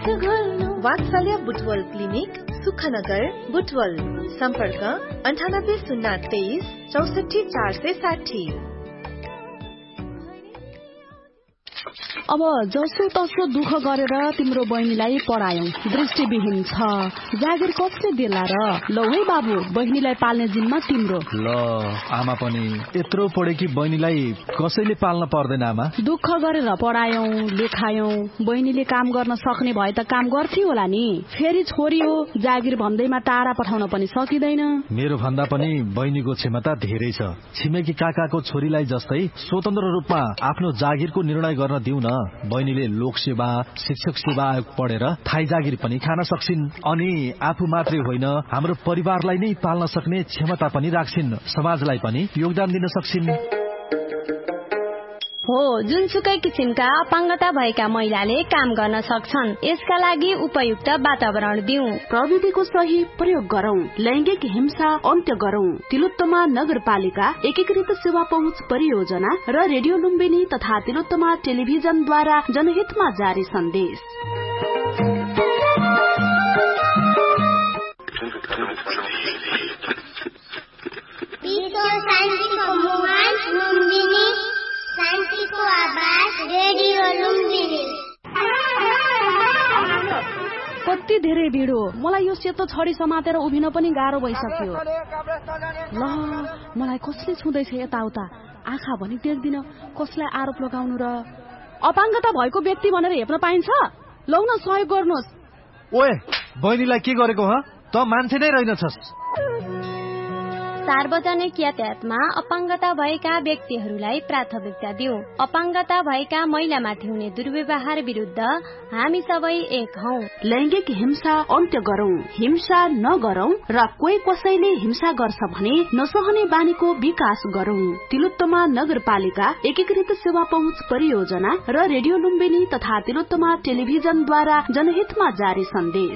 वात्सल्य बुटवल क्लिनिक सुखनगर बुटवल सम्पर्क 98 023 64 460। अब जसो तसो दुःख गरेर तिम्रो बहिनीलाई पढायौ, दृष्टिविहीन छ, जागिर कसले देला र? लौ है बाबु, बहिनीलाई पाल्ने जिम्मा तिम्रो। ल आमा पनि यत्रो पढेकी बहिनीलाई कसैले पाल्न पर्दैन आमा। दुःख गरेर पढायौ, लेखायौ, बहिनीले काम गर्न सक्ने भए त काम गर्थ्यो होला नि। फेरि छोरी हो, जागिर भन्दैमा टाढा पठाउन पनि सकिँदैन। मेरो भन्दा पनि बहिनीको क्षमता धेरै छ। छिमेकी काकाको छोरीलाई जस्तै स्वतन्त्र रूपमा आफ्नो जागिरको निर्णय गर्न दिउ न। बहिनीले लोक सेवा, शिक्षक सेवा आयोग पढेर थाई जागिर पनि खान सक्छिन्, अनि आफू मात्रै होइन हाम्रो परिवारलाई नै पाल्न सक्ने क्षमता पनि राख्छिन्, समाजलाई पनि योगदान दिन सक्छिन्। हो, जुनसुकै किसिमका अपाङ्गता भएका महिलाले काम गर्न सक्छन्। यसका लागि उपयुक्त वातावरण दिउँ, प्रविधिको सही प्रयोग गरौं, लैंगिक हिंसा अन्त्य गरौं। तिलोत्तमा नगरपालिका एकीकृत सेवा पहुँच परियोजना र रेडियो लुम्बिनी तथा तिलोत्तमा टेलिभिजनद्वारा जनहितमा जारी सन्देश। शान्तिको आवाज रेडियो लुम्बिनी। कति धेरै भिड हो, मलाई यो सेतो छडी समातेर उभिन पनि गाह्रो भइसक्यो। ल मलाई कसले छुँदैछ यताउता, आँखा भनी देख्दिन, कसलाई आरोप लगाउनु र? अपाङ्गता भएको व्यक्ति भनेर हेप्न पाइन्छ? लौ न सहयोग गर्नुहोस्। ओए बहिनीलाई के गरेको ह? त मान्छे नै रहेनछस्। सार्वजनिक यातायातमा अपाङ्गता भएका व्यक्तिहरूलाई प्राथमिकता दिउँ। अपाङ्गता भएका महिलामाथि हुने दुर्व्यवहार विरुद्ध हामी सबै एक हौ। लैंगिक हिंसा अन्त्य गरौं, हिंसा नगरौं र कोही कसैले हिंसा गर्छ भने नसहने बानीको विकास गरौं। तिलोत्तमा नगरपालिका एकीकृत सेवा पहुँच परियोजना र रेडियो लुम्बिनी तथा तिलोत्तमा टेलिभिजनद्वारा जनहितमा जारी सन्देश।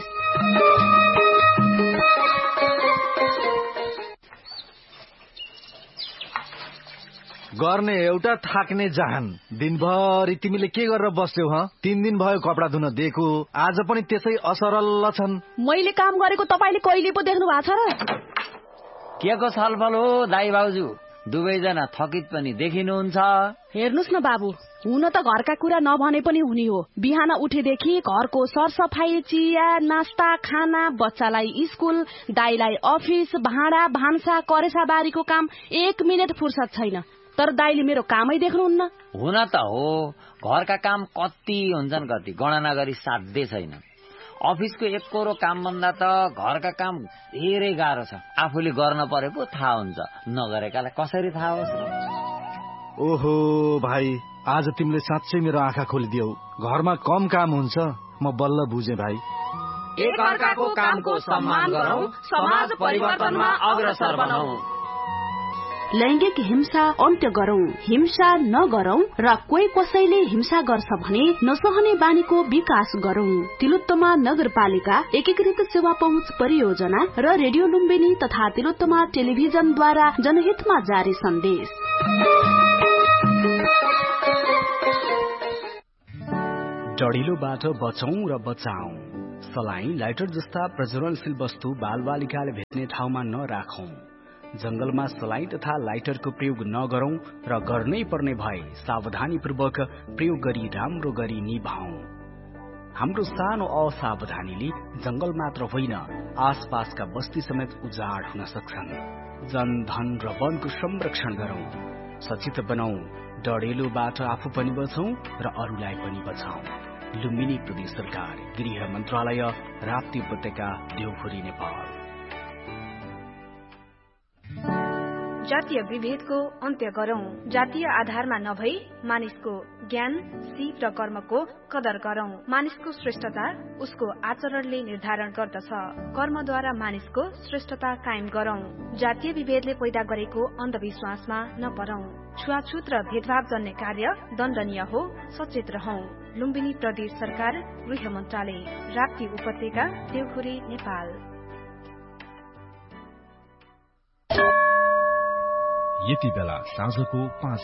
गर्ने एउटा थाक्ने जहान। दिनभरि तिमीले के गरेर बस्यौ ह? 3 दिन भयो कपडा धुन दिएको, आज पनि त्यसै असरल छन्। मैले काम गरेको तपाईले कहिले पो देख्नु भएको छ र? केको छलफल हो दाइ बाउजू? दुवैजना थकित पनि देखिनुहुन्छ। हेर्नुस् न बाबु, हुन त घरका कुरा नभने पनि हुने हो। बिहान उठेदेखि घरको सरसफाई, चिया, नास्ता, खाना, बच्चालाई स्कुल, दाइलाई अफिस, भाँडा भान्सा, करेसा बारीको काम, 1 मिनेट फुर्सद छैन। तर दाइले मेरो कामै देख्नुहुन्न। हुन त हो, घरका काम कति हुन्छन् कति गणना गरी साध्य छैन। अफिसको एक कोरो काम भन्दा त घरका काम धेरै गाह्रो छ। आफूले गर्न परे पो थाहा हुन्छ, नगरेकालाई कसरी थाहा होस्? ओहो भाइ, आज तिमीले साँच्चै मेरो आँखा खोलिदियौ। घरमा कम काम हुन्छ, म बल्ल बुझे भाइ। एक अर्काको कामको सम्मान गरौं, समाज परिवर्तनमा अग्रसर बनाऊ। लैंगिक हिंसा अन्त्य गरौं, हिंसा नगरौं र कोही कसैले हिंसा गर्छ भने नसहने बानीको विकास गरौं। तिलोत्तमा नगरपालिका एकीकृत सेवा पहुँच परियोजना र रेडियो लुम्बिनी तथा तिलोत्तमा टेलिभिजनद्वारा जनहितमा जारी सन्देश। डढिलोबाट बचौं र बचाऊ। सलाइन, लाइटर जस्ता प्रज्वलनशील वस्तु बालबालिकाले भेट्ने ठाउँमा नराखौं। जंगलमा सलाइन तथा लाइटरको प्रयोग नगरौं र गर्नै पर्ने भए सावधानीपूर्वक प्रयोग गरी राम्रो गरी निभाऊ। हाम्रो सानो असावधानीले जंगल मात्र होइन, आसपासका बस्ती समेत उजाड हुन सक्छन्। जन, धन र वनको संरक्षण गरौं, सचेत बनाऊ। डढेलोबाट आफू पनि बचौं र अरूलाई पनि बचाऊ। लुम्बिनी प्रदेश सरकार, गृह मन्त्रालय, राप्ती उपत्यका, देवखुरी, नेपाल। जातीय विभेदको अन्त्य गरौं। जातीय आधारमा नभई मानिसको ज्ञान, सिप र कर्मको कदर गरौं। मानिसको श्रेष्ठता उसको आचरणले निर्धारण गर्दछ। कर्मद्वारा मानिसको श्रेष्ठता कायम गरौं। जातीय विभेदले पैदा गरेको अन्धविश्वासमा नपरौं। छुवाछुत र भेदभाव जन्य कार्य दण्डनीय हो, सचेत रहौं। लुम्बिनी प्रदेश सरकार, गृह मन्त्रालय, राप्ती उपत्यका, देवखुरी, नेपाल। यति बेला साँझको 5